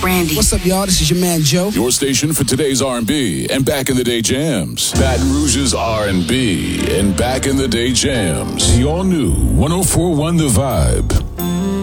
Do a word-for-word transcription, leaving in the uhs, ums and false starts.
Brandy. What's up, y'all? This is your man, Joe. Your station for today's R and B and back in the day jams. Baton Rouge's R and B and back in the day jams. The all new one oh four point one The Vibe.